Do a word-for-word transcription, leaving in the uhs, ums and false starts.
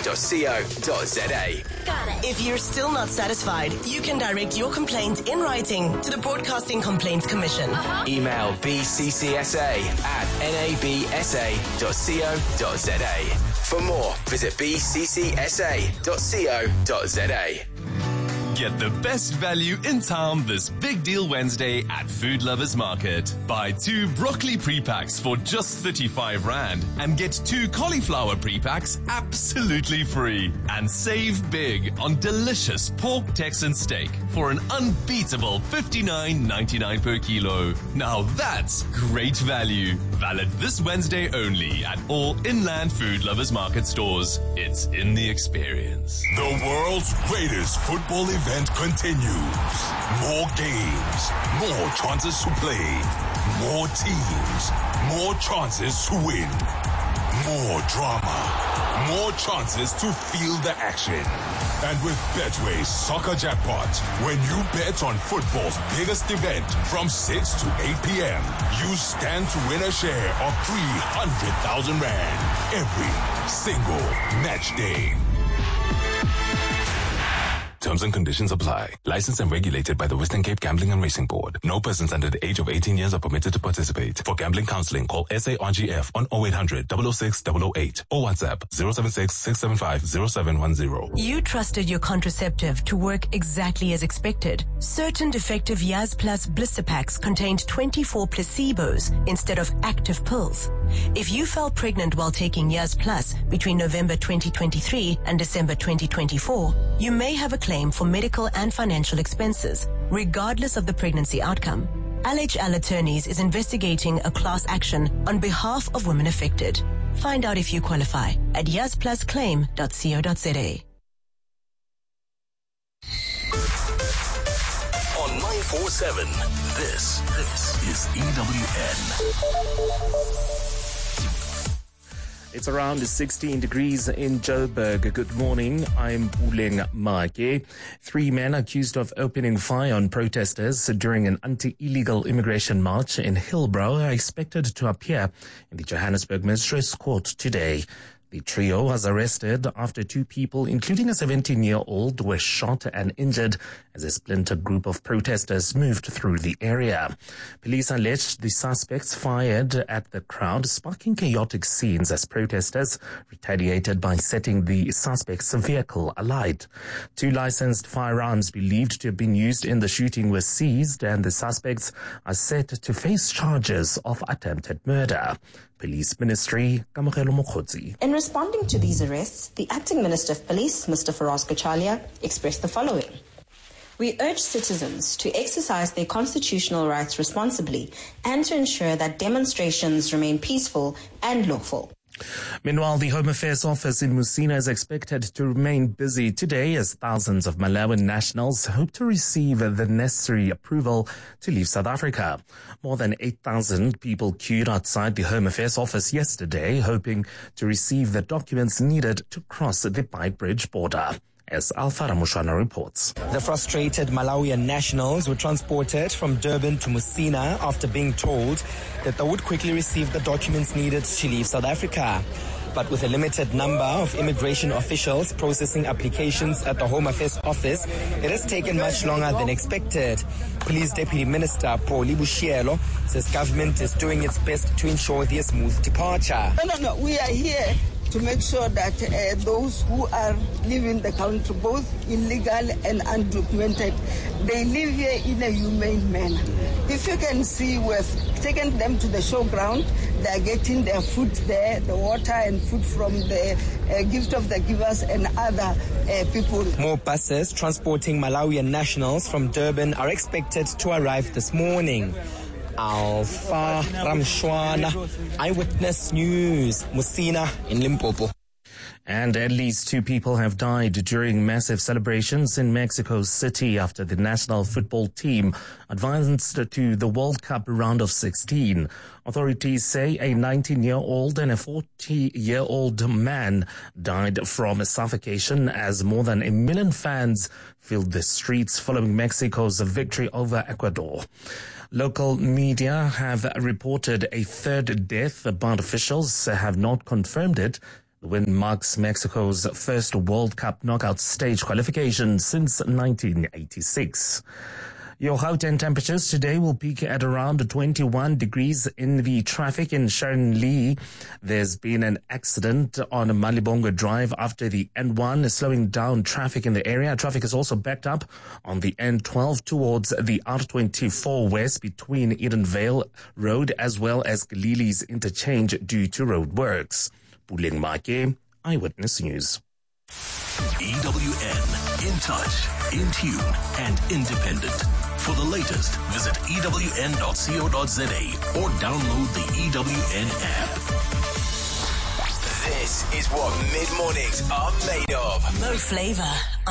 dot co dot za. Got it. If you're still not satisfied, you can direct your complaint in writing to the Broadcasting Complaints Commission. Uh-huh. Email b c c s a at n a b s a dot co dot za. For more, visit b c c s a dot co dot za. Get the best value in town this Big Deal Wednesday at Food Lovers Market. Buy two broccoli pre-packs for just thirty-five rand and get two cauliflower pre-packs absolutely free. And save big on delicious pork Texan steak for an unbeatable fifty-nine ninety-nine per kilo. Now that's great value. Valid this Wednesday only at all Inland Food Lovers Market stores. It's in the experience. The world's greatest football event continues. More games, more chances to play, more teams, more chances to win, more drama, more chances to feel the action. And with Betway's Soccer Jackpot, when you bet on football's biggest event from six to eight p.m., you stand to win a share of three hundred thousand rand every single match day. Terms and conditions apply. Licensed and regulated by the Western Cape Gambling and Racing Board. No persons under the age of eighteen years are permitted to participate. For gambling counseling, call S A R G F on oh eight hundred, double oh six, double oh eight or WhatsApp zero seven six, six seven five, zero seven one zero. You trusted your contraceptive to work exactly as expected. Certain defective Yaz Plus blister packs contained twenty-four placebos instead of active pills. If you fell pregnant while taking Yaz Plus between November twenty twenty-three and December twenty twenty-four, you may have a claim for medical and financial expenses, regardless of the pregnancy outcome. L H L Attorneys is investigating a class action on behalf of women affected. Find out if you qualify at yaz plus claim dot co dot za. On nine forty-seven, this, this is E W N. It's around sixteen degrees in Joburg. Good morning. I'm Puleng Make. Three men accused of opening fire on protesters during an anti-illegal immigration march in Hillbrow are expected to appear in the Johannesburg Magistrates Court today. The trio was arrested after two people, including a seventeen-year-old, were shot and injured as a splinter group of protesters moved through the area. Police alleged the suspects fired at the crowd, sparking chaotic scenes as protesters retaliated by setting the suspects' vehicle alight. Two licensed firearms believed to have been used in the shooting were seized, and the suspects are set to face charges of attempted murder. Police Ministry, Kamogelo Mokgotsi. In responding to these arrests, the Acting Minister of Police, Mister Faraz Kachalia, expressed the following. We urge citizens to exercise their constitutional rights responsibly and to ensure that demonstrations remain peaceful and lawful. Meanwhile, the Home Affairs Office in Musina is expected to remain busy today as thousands of Malawian nationals hope to receive the necessary approval to leave South Africa. More than eight thousand people queued outside the Home Affairs Office yesterday, hoping to receive the documents needed to cross the Beitbridge border. As Alfara Mushwana reports. The frustrated Malawian nationals were transported from Durban to Musina after being told that they would quickly receive the documents needed to leave South Africa. But with a limited number of immigration officials processing applications at the Home Affairs Office, it has taken much longer than expected. Police Deputy Minister Pauli Bushielo says government is doing its best to ensure their smooth departure. No, no, no, we are here to make sure that uh, those who are leaving the country, both illegal and undocumented, they live here in a humane manner. If you can see, we've taken them to the showground. They are getting their food there, the water and food from the uh, gift of the givers and other uh, people. More buses transporting Malawian nationals from Durban are expected to arrive this morning. Alpha Ramshwana, Eyewitness News, Musina in Limpopo. And at least two people have died during massive celebrations in Mexico City after the national football team advanced to the World Cup round of sixteen. Authorities say a nineteen-year-old and a forty-year-old man died from suffocation as more than a million fans filled the streets following Mexico's victory over Ecuador. Local media have reported a third death, but officials have not confirmed it. The win marks Mexico's first World Cup knockout stage qualification since nineteen eighty-six. Your Gauteng temperatures today will peak at around twenty-one degrees in the traffic in Sharon Lee. There's been an accident on Malibongo Drive after the N one is slowing down traffic in the area. Traffic is also backed up on the N twelve towards the R twenty-four West between Edenvale Road as well as Galile's interchange due to road works. Puleng Make, Eyewitness News. E W N, in touch, in tune, and independent. For the latest, visit E W N dot co dot za or download the E W N app. This is what mid-mornings are made of. Mo Flavor.